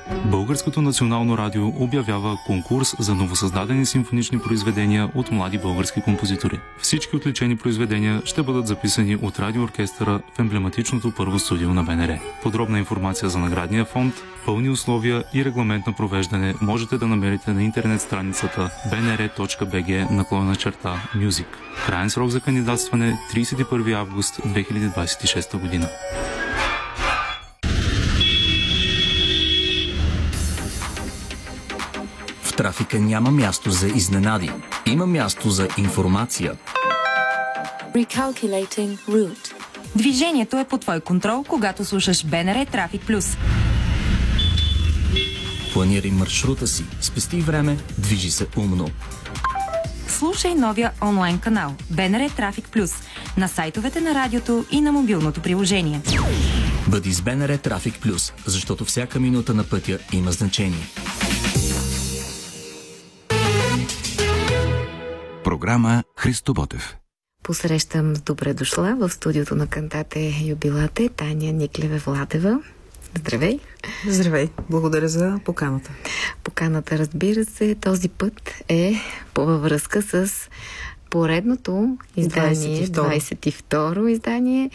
Българското национално радио обявява конкурс за новосъздадени симфонични произведения от млади български композитори. Всички отличени произведения ще бъдат записани от радиооркестъра в емблематичното първо студио на БНР. Подробна информация за наградния фонд, пълни условия и регламент на провеждане можете да намерите на интернет страницата bnr.bg/music. Краен срок за кандидатстване 31 август 2026 година. В трафика няма място за изненади. Има място за информация. Recalculating route. Движението е под твой контрол, когато слушаш БНР Трафик Плюс. Планирай маршрута си, спести време, движи се умно. Слушай новия онлайн канал БНР Трафик Плюс на сайтовете на радиото и на мобилното приложение. Бъди с БНР Трафик Плюс, защото всяка минута на пътя има значение. Програма Христо Ботев. Посрещам с добре дошла в студиото на Кантате Юбилате Таня Никлева-Владева. Здравей! Здравей! Благодаря за поканата. Поканата, разбира се, този път е във връзка с поредното издание, 22-ро издание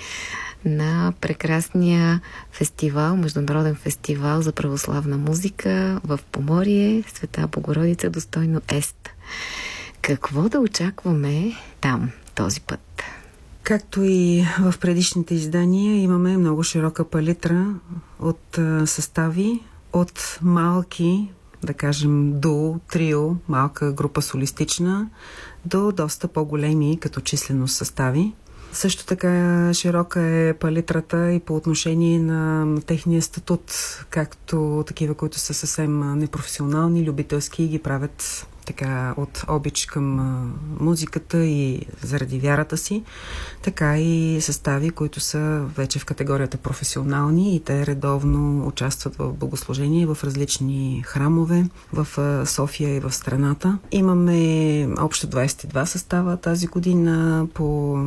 на прекрасния фестивал, международен фестивал за православна музика в Поморие, Света Богородица, достойно Ест. Какво да очакваме там този път? Както и в предишните издания, имаме много широка палитра от състави, от малки, да кажем дуо, трио, малка група солистична, до доста по-големи като численост състави. Също така широка е палитрата и по отношение на техния статут, както такива, които са съвсем непрофесионални, любителски и ги правят така от обич към музиката и заради вярата си, така и състави, които са вече в категорията професионални и те редовно участват в богослужение в различни храмове в София и в страната. Имаме общо 22 състава тази година, по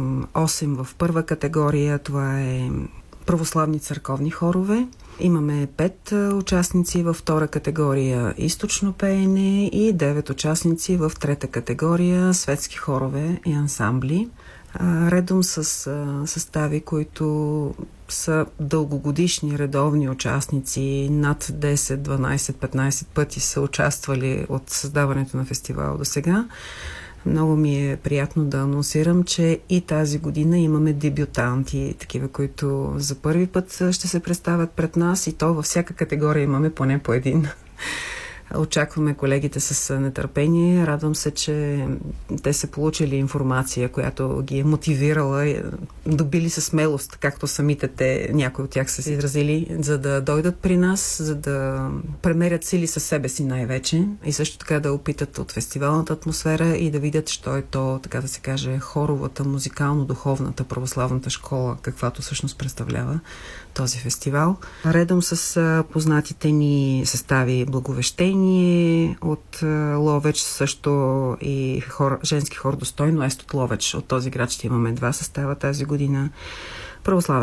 8 в първа категория, това е православни църковни хорове. Имаме 5 участници във втора категория източно пеене и 9 участници в трета категория светски хорове и ансамбли. Редом с състави, които са дългогодишни редовни участници, над 10, 12, 15 пъти са участвали от създаването на фестивала до сега. Много ми е приятно да анонсирам, че и тази година имаме дебютанти, такива, които за първи път ще се представят пред нас и то във всяка категория имаме поне по един. Очакваме колегите с нетърпение. Радвам се, че те са получили информация, която ги е мотивирала, добили са смелост, както самите те, някои от тях са се изразили, за да дойдат при нас, за да премерят сили със себе си най-вече и също така да опитат от фестивалната атмосфера и да видят, що е то, така да се каже, хоровата, музикално-духовната православната школа, каквато всъщност представлява този фестивал. Редом с познатите ни състави Благовещение от Ловеч, също и женски хор достойно Ест от Ловеч. От този град ще имаме 2 състава тази година. Православен